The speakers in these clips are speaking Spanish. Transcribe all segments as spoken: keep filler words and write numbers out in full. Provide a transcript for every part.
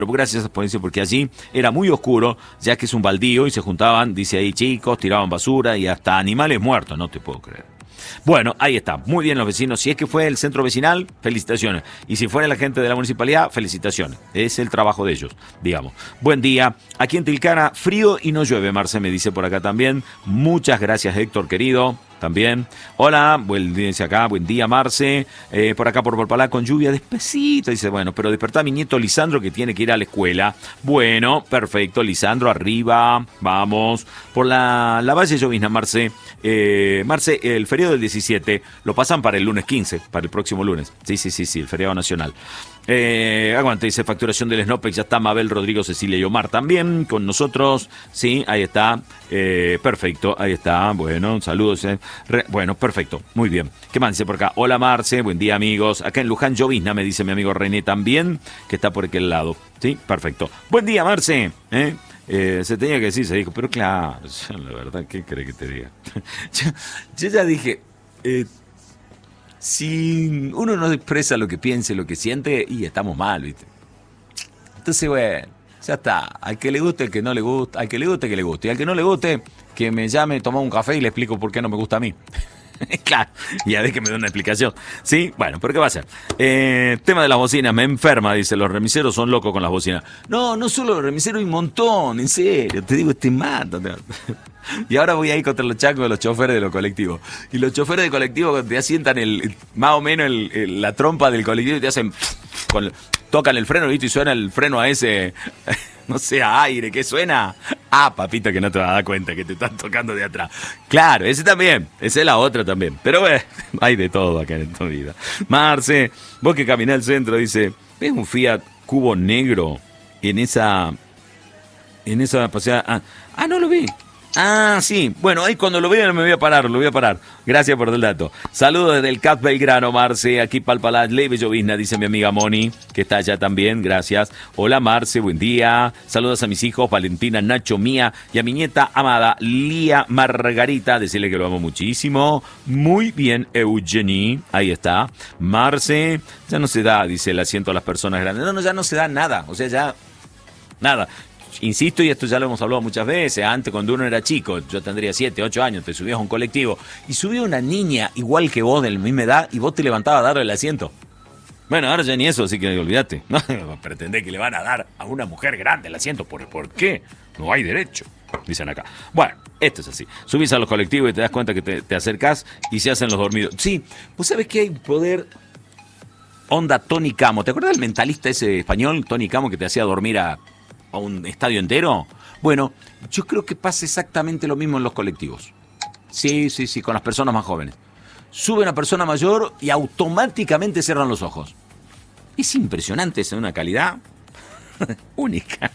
Gracias por eso, porque allí era muy oscuro, ya que es un baldío y se juntaban, dice ahí, chicos, tiraban basura y hasta animales muertos, no te puedo creer. Bueno, ahí está, muy bien los vecinos. Si es que fue el centro vecinal, felicitaciones. Y si fuera la gente de la municipalidad, felicitaciones. Es el trabajo de ellos, digamos. Buen día. Aquí en Tilcara, frío y no llueve, Marce me dice por acá también. Muchas gracias, Héctor, querido. También. Hola, buen día, dice acá, buen día, Marce. Eh, por acá por Porpalá con lluvia, despacito. Dice, bueno, pero despertá a mi nieto Lisandro que tiene que ir a la escuela. Bueno, perfecto, Lisandro, arriba. Vamos. Por la, la Valle Llovizna, Marce. Eh, Marce, el feriado del diecisiete lo pasan para el lunes quince, para el próximo lunes. Sí, sí, sí, sí, el feriado nacional. Eh, aguante, dice facturación del Snopex, ya está Mabel, Rodrigo, Cecilia y Omar también con nosotros. Sí, ahí está. Eh, perfecto, ahí está. Bueno, saludos. Eh. Re, bueno, perfecto, muy bien. ¿Qué más dice por acá? Hola Marce, buen día amigos. Acá en Luján, Llovizna, me dice mi amigo René también, que está por aquel lado. Sí, perfecto. Buen día Marce. ¿Eh? Eh, se tenía que decir, se dijo, pero claro, la verdad, ¿qué crees que te diga? yo, yo ya dije, eh, si uno no expresa lo que piensa, lo que siente, y estamos mal, ¿viste? Entonces, bueno, ya está. Al que le guste, al que no le guste, al que le guste, que le guste. Y al que no le guste, que me llame, toma un café y le explico por qué no me gusta a mí. Claro, y a ver que me dé una explicación. Sí, bueno, pero ¿qué va a hacer? Eh, tema de las bocinas, me enferma, dice, los remiseros son locos con las bocinas. No, no solo los remiseros, hay un montón, en serio, te digo, te mato. Y ahora voy a ir contra los chacos de los choferes de los colectivos. Y los choferes de colectivos te asientan el, más o menos el, el, la trompa del colectivo y te hacen... Con, tocan el freno, ¿viste? Y suena el freno a ese... No sé, a aire, ¿qué suena? Ah, papito, que no te vas a dar cuenta que te están tocando de atrás. Claro, ese también, esa es la otra también. Pero bueno, hay de todo acá en esta vida. Marce, vos que caminás al centro, dice, ¿ves un Fiat Cubo negro en esa... En esa paseada? Ah, ah, no lo vi. Ah, sí. Bueno, ahí cuando lo vea me voy a parar, lo voy a parar. Gracias por el dato. Saludos desde el C A T Belgrano, Marce. Aquí Palpalá, leve llovizna, dice mi amiga Moni, que está allá también. Gracias. Hola, Marce, buen día. Saludos a mis hijos, Valentina, Nacho, Mía, y a mi nieta amada, Lía Margarita. Decirle que lo amo muchísimo. Muy bien, Eugenie. Ahí está. Marce, ya no se da, dice el asiento a las personas grandes. No, no, ya no se da nada. O sea, ya... Nada. Insisto, y esto ya lo hemos hablado muchas veces, antes cuando uno era chico, yo tendría siete, ocho años, te subías a un colectivo y subía una niña igual que vos de la misma edad y vos te levantabas a darle el asiento. Bueno, ahora ya ni eso, así que olvídate. No, pretendés que le van a dar a una mujer grande el asiento, ¿por, ¿por qué? No hay derecho, dicen acá. Bueno, esto es así. Subís a los colectivos y te das cuenta que te, te acercás y se hacen los dormidos. Sí, vos sabés que hay poder... Onda Tony Camo. ¿Te acuerdas del mentalista ese español, Tony Camo, que te hacía dormir a... a un estadio entero? Bueno, yo creo que pasa exactamente lo mismo en los colectivos. Sí, sí, sí, con las personas más jóvenes. Sube una persona mayor y automáticamente cierran los ojos. Es impresionante, es de una calidad única.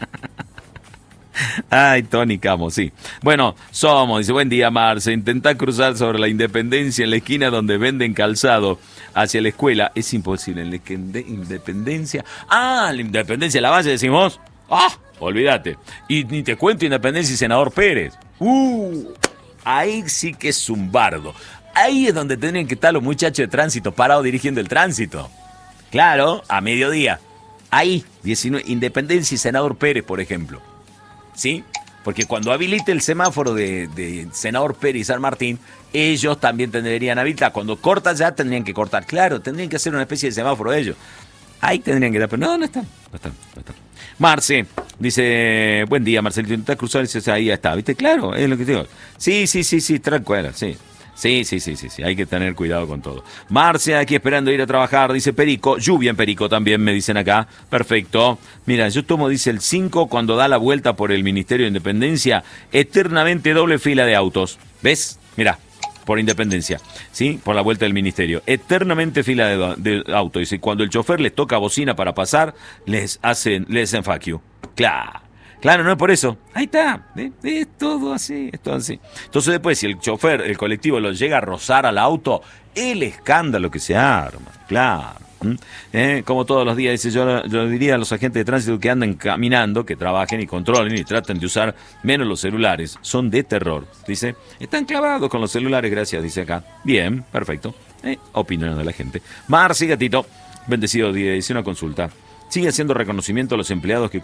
Ay, Tony Camo, sí. Bueno, somos, dice, buen día, Marce. Intentá cruzar sobre la Independencia en la esquina donde venden calzado hacia la escuela. Es imposible, en la Independencia. Ah, la Independencia de la Valle, decimos. ¡Ah! Olvídate. Y ni te cuento Independencia y Senador Pérez. ¡Uh! Ahí sí que es un bardo. Ahí es donde tendrían que estar los muchachos de tránsito parados dirigiendo el tránsito. Claro, a mediodía. Ahí, diecinueve, Independencia y Senador Pérez, por ejemplo. ¿Sí? Porque cuando habilite el semáforo de, de Senador Pérez y San Martín, ellos también tendrían habilitar. Cuando corta ya tendrían que cortar. Claro, tendrían que hacer una especie de semáforo de ellos. Ahí tendrían que dar, pero no, no están, no están, no están. Marce, dice, buen día, Marcelo, intentas cruzar y dice, ahí está, ¿viste? Claro, es lo que te digo. Sí, sí, sí, sí, tranquila, sí. Sí, sí, sí, sí, sí, hay que tener cuidado con todo. Marce, aquí esperando ir a trabajar, dice Perico. Lluvia en Perico también, me dicen acá. Perfecto. Mira, yo tomo, dice el cinco, cuando da la vuelta por el Ministerio de Independencia, eternamente doble fila de autos. ¿Ves? Mira, por Independencia, ¿sí? Por la vuelta del Ministerio. Eternamente fila de, de autos. Dice, cuando el chofer les toca bocina para pasar, les hacen, les hacen fuck you. Claro. Claro, no es por eso. Ahí está. ¿Eh? Es todo así, es todo así. Entonces después, si el chofer, el colectivo, lo llega a rozar al auto, el escándalo que se arma. Claro. ¿Eh? Como todos los días, dice, yo, yo diría a los agentes de tránsito que anden caminando, que trabajen y controlen y traten de usar menos los celulares. Son de terror. Dice, están clavados con los celulares, gracias, dice acá. Bien, perfecto. ¿Eh? Opinión de la gente. Marci Gatito, bendecido día, dice una consulta. Sigue haciendo reconocimiento a los empleados que